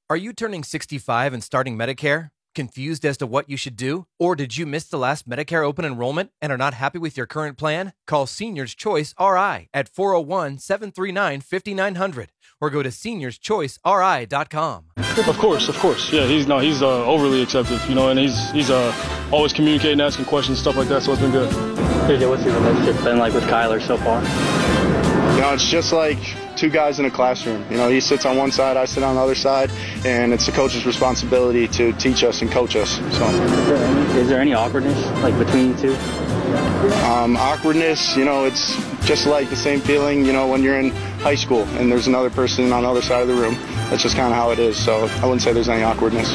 Are you turning 65 and starting Medicare? Confused as to what you should do? Or did you miss the last Medicare open enrollment and are not happy with your current plan? Call Seniors Choice RI at 401-739-5900 or go to seniorschoiceri.com. Of course. Yeah, he's overly accepting, and he's always communicating, asking questions, stuff like that, so it's been good. JJ, what's your relationship been like with Kyler so far? It's just like two guys in a classroom. He sits on one side, I sit on the other side, and it's the coach's responsibility to teach us and coach us. So, is there any awkwardness between you two? Awkwardness, it's just like the same feeling, when you're in high school and there's another person on the other side of the room. That's just kind of how it is. So I wouldn't say there's any awkwardness.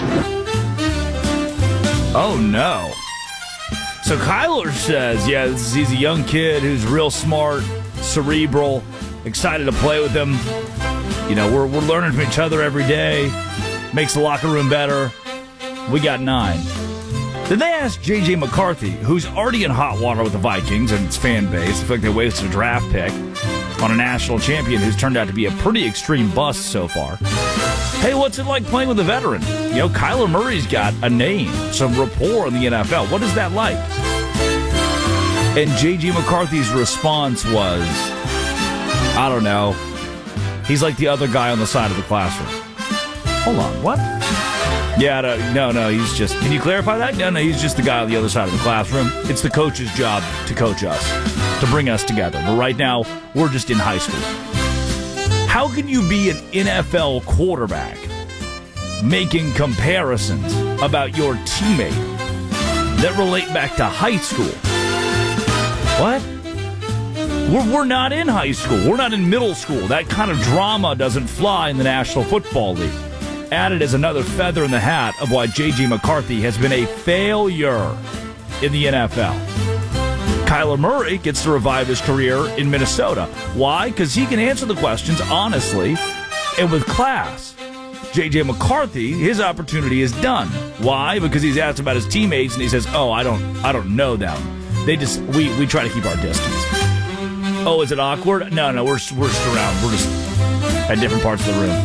Oh, no. So Kyler says, he's a young kid who's real smart, cerebral, excited to play with him. We're learning from each other every day. Makes the locker room better. We got 9. Then they asked J.J. McCarthy, who's already in hot water with the Vikings and its fan base. I feel like they wasted a draft pick on a national champion who's turned out to be a pretty extreme bust so far. Hey, what's it like playing with a veteran? Kyler Murray's got a name, some rapport in the NFL. What is that like? And J.J. McCarthy's response was, I don't know. He's like the other guy on the side of the classroom. Hold on, what? Yeah, no, he's just... Can you clarify that? No, he's just the guy on the other side of the classroom. It's the coach's job to coach us, to bring us together. But right now, we're just in high school. How can you be an NFL quarterback making comparisons about your teammate that relate back to high school? What? We're not in high school. We're not in middle school. That kind of drama doesn't fly in the National Football League. Added as another feather in the hat of why J.J. McCarthy has been a failure in the NFL. Kyler Murray gets to revive his career in Minnesota. Why? Because he can answer the questions honestly and with class. J.J. McCarthy, his opportunity is done. Why? Because he's asked about his teammates and he says, I don't know them. We try to keep our distance. Oh, is it awkward? No, we're just around. We're just at different parts of the room.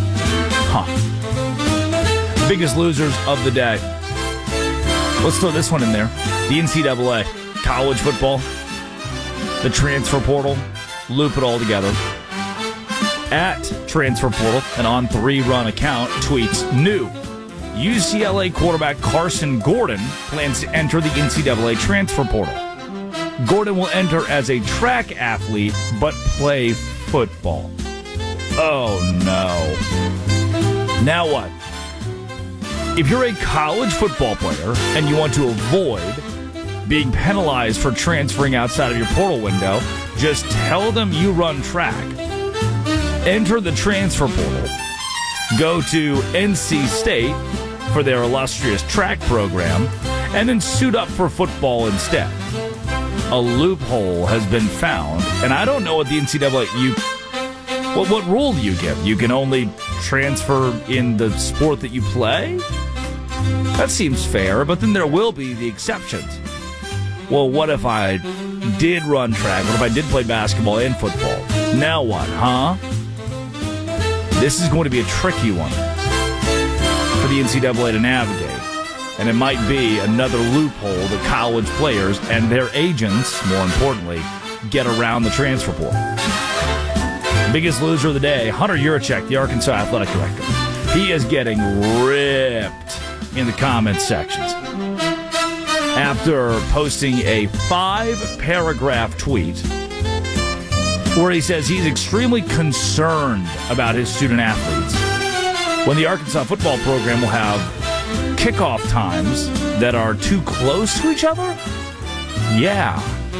Biggest losers of the day. Let's throw this one in there. The NCAA, college football, the transfer portal, loop it all together. At Transfer Portal, an On3 Run account, tweets, new UCLA quarterback Carson Gordon plans to enter the NCAA transfer portal. Gordon will enter as a track athlete, but play football. Oh, no. Now what? If you're a college football player and you want to avoid being penalized for transferring outside of your portal window, just tell them you run track. Enter the transfer portal. Go to NC State for their illustrious track program, and then suit up for football instead. A loophole has been found, and I don't know what the NCAA... What rule do you give? You can only transfer in the sport that you play? That seems fair, but then there will be the exceptions. Well, what if I did run track? What if I did play basketball and football? Now what, huh? This is going to be a tricky one for the NCAA to navigate. And it might be another loophole that college players and their agents, more importantly, get around the transfer portal. Biggest loser of the day, Hunter Yurachek, the Arkansas athletic director. He is getting ripped in the comments sections after posting a 5-paragraph tweet where he says he's extremely concerned about his student athletes when the Arkansas football program will have kickoff times that are too close to each other? Yeah.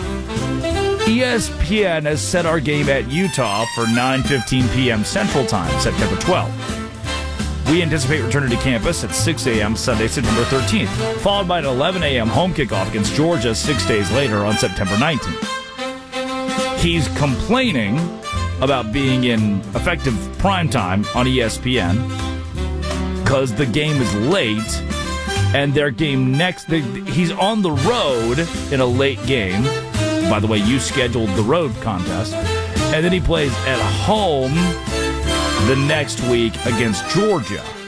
ESPN has set our game at Utah for 9:15 p.m. Central Time, September 12th. We anticipate returning to campus at 6 a.m. Sunday, September 13th, followed by an 11 a.m. home kickoff against Georgia 6 days later on September 19th. He's complaining about being in effective primetime on ESPN because the game is late, and their game he's on the road in a late game. By the way, you scheduled the road contest. And then he plays at home the next week against Georgia.